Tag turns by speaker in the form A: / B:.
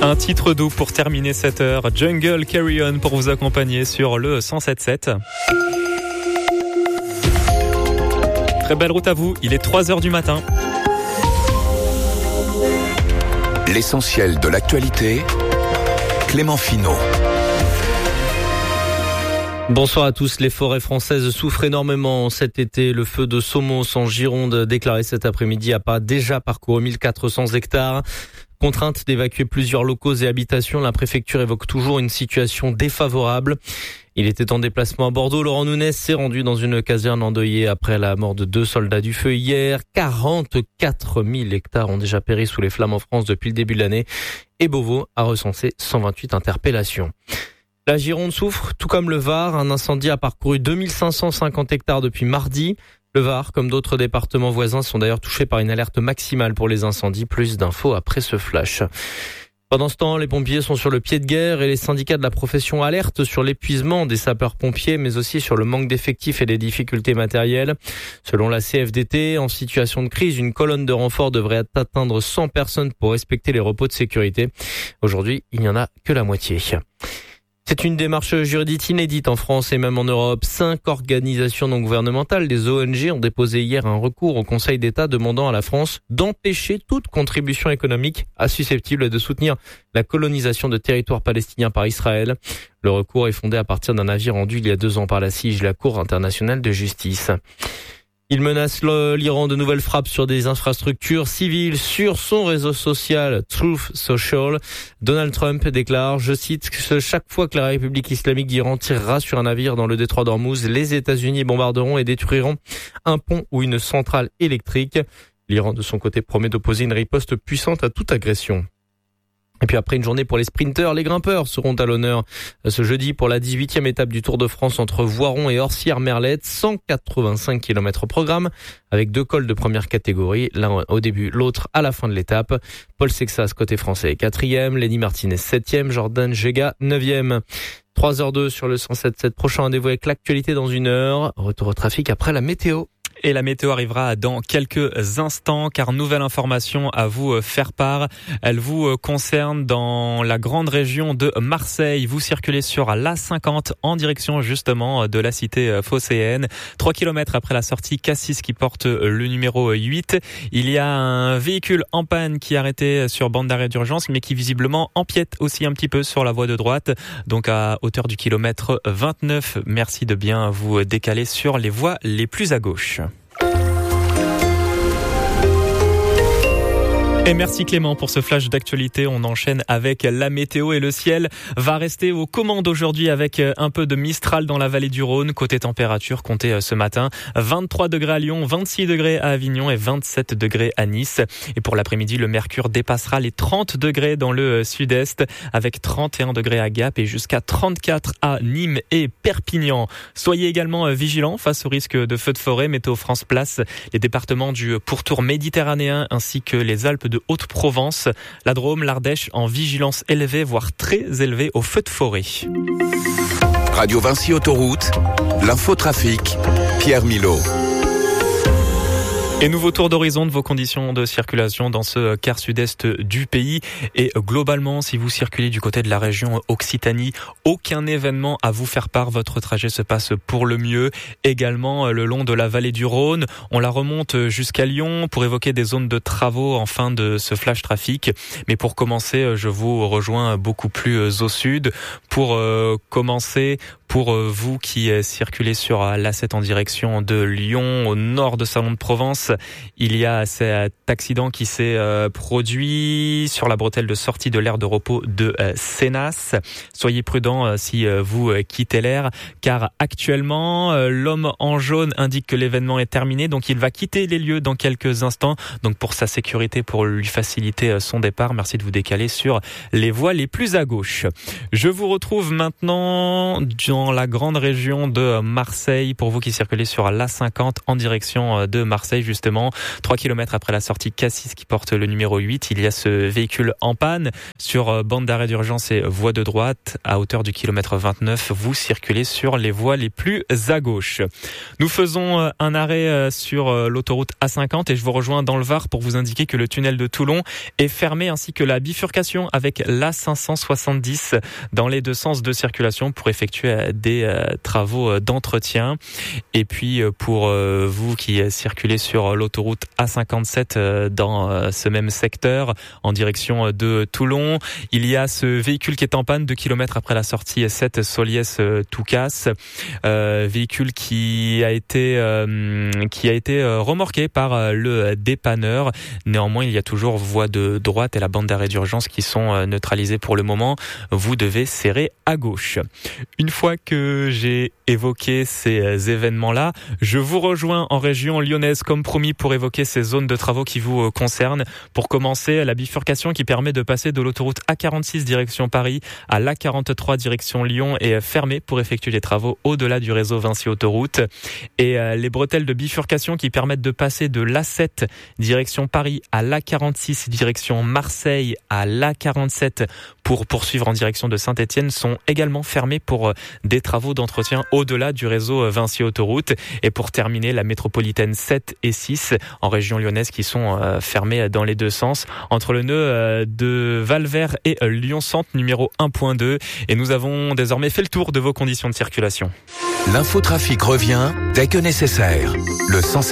A: Un titre doux pour terminer cette heure. Jungle Carry On pour vous accompagner sur le 107.7. Très belle route à vous. Il est 3h du matin.
B: L'essentiel de l'actualité. Clément Finot.
C: Bonsoir à tous. Les forêts françaises souffrent énormément cet été. Le feu de Somos en Gironde, déclaré cet après-midi, a déjà parcouru 1400 hectares. Contrainte d'évacuer plusieurs locaux et habitations, la préfecture évoque toujours une situation défavorable. Il était en déplacement à Bordeaux. Laurent Nunez s'est rendu dans une caserne endeuillée après la mort de 2 soldats du feu hier. 44 000 hectares ont déjà péri sous les flammes en France depuis le début de l'année. Et Beauvau a recensé 128 interpellations. La Gironde souffre, tout comme le Var. Un incendie a parcouru 2550 hectares depuis mardi. Le Var, comme d'autres départements voisins, sont d'ailleurs touchés par une alerte maximale pour les incendies. Plus d'infos après ce flash. Pendant ce temps, les pompiers sont sur le pied de guerre et les syndicats de la profession alertent sur l'épuisement des sapeurs-pompiers, mais aussi sur le manque d'effectifs et des difficultés matérielles. Selon la CFDT, en situation de crise, une colonne de renfort devrait atteindre 100 personnes pour respecter les repos de sécurité. Aujourd'hui, il n'y en a que la moitié. C'est une démarche juridique inédite en France et même en Europe. 5 organisations non gouvernementales, des ONG, ont déposé hier un recours au Conseil d'État demandant à la France d'empêcher toute contribution économique susceptible de soutenir la colonisation de territoires palestiniens par Israël. Le recours est fondé à partir d'un avis rendu il y a 2 ans par la CIJ, la Cour internationale de justice. Il menace l'Iran de nouvelles frappes sur des infrastructures civiles sur son réseau social Truth Social. Donald Trump déclare, je cite, que chaque fois que la République islamique d'Iran tirera sur un navire dans le détroit d'Ormuz, les États-Unis bombarderont et détruiront un pont ou une centrale électrique. L'Iran, de son côté, promet d'opposer une riposte puissante à toute agression. Et puis après une journée pour les sprinteurs, les grimpeurs seront à l'honneur ce jeudi pour la 18e étape du Tour de France entre Voiron et Orsières-Merlette. 185 km au programme avec 2 cols de première catégorie, l'un au début, l'autre à la fin de l'étape. Paul Sexas côté français est 4e, Lenny Martinez 7e, Jordan Gega 9e. 3h02 sur le 107.7. Prochain rendez-vous avec l'actualité dans 1 heure. Retour au trafic après la météo.
A: Et la météo arrivera dans quelques instants, car nouvelle information à vous faire part. Elle vous concerne dans la grande région de Marseille. Vous circulez sur l'A50 en direction justement de la cité phocéenne. 3 km après la sortie Cassis qui porte le numéro 8. Il y a un véhicule en panne qui est arrêté sur bande d'arrêt d'urgence, mais qui visiblement empiète aussi un petit peu sur la voie de droite. Donc à hauteur du kilomètre 29. Merci de bien vous décaler sur les voies les plus à gauche. Et merci Clément pour ce flash d'actualité. On enchaîne avec la météo et le ciel va rester aux commandes aujourd'hui avec un peu de Mistral dans la vallée du Rhône. Côté température, comptez ce matin 23 degrés à Lyon, 26 degrés à Avignon et 27 degrés à Nice. Et pour l'après-midi, le mercure dépassera les 30 degrés dans le sud-est avec 31 degrés à Gap et jusqu'à 34 à Nîmes et Perpignan. Soyez également vigilants face au risque de feux de forêt. Météo France place les départements du pourtour méditerranéen ainsi que les Alpes de Haute-Provence, la Drôme, l'Ardèche en vigilance élevée, voire très élevée au feu de forêt.
B: Radio Vinci Autoroute, l'infotrafic, Pierre Milot.
A: Et nouveau tour d'horizon de vos conditions de circulation dans ce quart sud-est du pays. Et globalement, si vous circulez du côté de la région Occitanie, aucun événement à vous faire part. Votre trajet se passe pour le mieux. Également le long de la vallée du Rhône. On la remonte jusqu'à Lyon pour évoquer des zones de travaux en fin de ce flash trafic. Mais pour commencer, je vous rejoins beaucoup plus au sud. Pour commencer, pour vous qui circulez sur l'A7 en direction de Lyon, au nord de Salon de Provence, il y a cet accident qui s'est produit sur la bretelle de sortie de l'aire de repos de Sénas. Soyez prudents si vous quittez l'aire, car actuellement, l'homme en jaune indique que l'événement est terminé, donc il va quitter les lieux dans quelques instants. Donc pour sa sécurité, pour lui faciliter son départ, merci de vous décaler sur les voies les plus à gauche. Je vous retrouve maintenant dans dans la grande région de Marseille. Pour vous qui circulez sur l'A50 en direction de Marseille, justement, 3 km après la sortie Cassis qui porte le numéro 8, il y a ce véhicule en panne. Sur bande d'arrêt d'urgence et voie de droite, à hauteur du kilomètre 29, vous circulez sur les voies les plus à gauche. Nous faisons un arrêt sur l'autoroute A50 et je vous rejoins dans le Var pour vous indiquer que le tunnel de Toulon est fermé ainsi que la bifurcation avec l'A570 dans les deux sens de circulation pour effectuer des travaux d'entretien. Et puis pour vous qui circulez sur l'autoroute A57 dans ce même secteur en direction de Toulon, il y a ce véhicule qui est en panne 2 km après la sortie 7 Soliès-Toucasse, véhicule qui a été remorqué par le dépanneur. Néanmoins, il y a toujours voie de droite et la bande d'arrêt d'urgence qui sont neutralisées pour le moment. Vous devez serrer à gauche. Une fois que j'ai évoqué ces événements-là, je vous rejoins en région lyonnaise comme promis pour évoquer ces zones de travaux qui vous concernent. Pour commencer, la bifurcation qui permet de passer de l'autoroute A46 direction Paris à l'A43 direction Lyon est fermée pour effectuer les travaux au-delà du réseau Vinci Autoroute. Et les bretelles de bifurcation qui permettent de passer de l'A7 direction Paris à l'A46 direction Marseille à l'A47 pour poursuivre en direction de Saint-Étienne sont également fermées pour des travaux d'entretien au-delà du réseau Vinci Autoroute. Et pour terminer, la métropolitaine 7 et 6 en région lyonnaise qui sont fermées dans les deux sens entre le nœud de Valvert et Lyon-Centre numéro 1.2. Et nous avons désormais fait le tour de vos conditions de circulation.
B: L'infotrafic revient dès que nécessaire. Le 107.